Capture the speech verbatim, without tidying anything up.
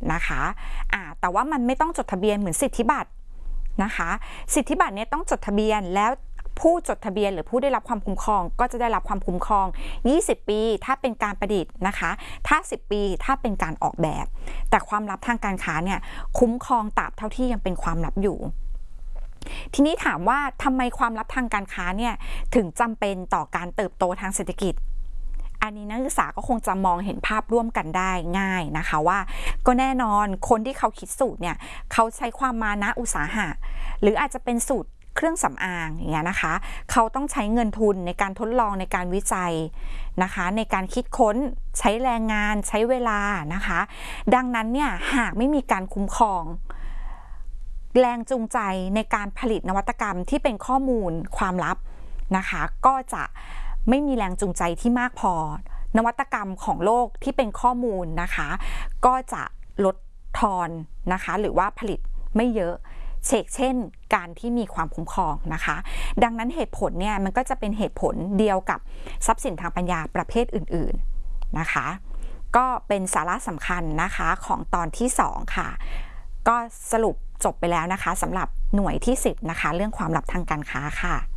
นะคะอ่าแต่ว่ามันไม่ต้องจดทะเบียนเหมือนสิทธิบัตรนะคะสิทธิบัตรเนี่ยต้องจดทะเบียนแล้วผู้จดทะเบียนหรือผู้ได้รับความคุ้มครองก็จะได้รับความคุ้มครองยี่สิบปีถ้าเป็นการประดิษฐ์นะคะถ้าสิบปีถ้าเป็นการออกแบบแต่ความลับทางการค้าเนี่ยคุ้มครองตราบเท่าที่ยังเป็นความลับอยู่ทีนี้ถามว่าทำไมความลับทางการค้าเนี่ยถึงจำเป็นต่อการเติบโตทางเศรษฐกิจอันนี้นักศึกษาก็คงจะมองเห็นภาพร่วมกันได้ง่ายนะคะว่าก็แน่นอนคนที่เขาคิดสูตรเนี่ยเขาใช้ความมานะอุตสาหะหรืออาจจะเป็นสูตรเครื่องสำอางอย่างเงี้ยนะคะเขาต้องใช้เงินทุนในการทดลองในการวิจัยนะคะในการคิดค้นใช้แรงงานใช้เวลานะคะดังนั้นเนี่ยหากไม่มีการคุ้มครองแรงจูงใจในการผลิตนวัตกรรมที่เป็นข้อมูลความลับนะคะก็จะไม่มีแรงจูงใจที่มากพอนวัตกรรมของโลกที่เป็นข้อมูลนะคะก็จะลดทอนนะคะหรือว่าผลิตไม่เยอะเชกเช่นการที่มีความคุ้มครองนะคะดังนั้นเหตุผลเนี่ยมันก็จะเป็นเหตุผลเดียวกับทรัพย์สินทางปัญญาประเภทอื่นๆนะคะก็เป็นสาระสำคัญนะคะของตอนที่สองค่ะก็สรุปจบไปแล้วนะคะสำหรับหน่วยที่สิบนะคะเรื่องความลับทางการค้าค่ะ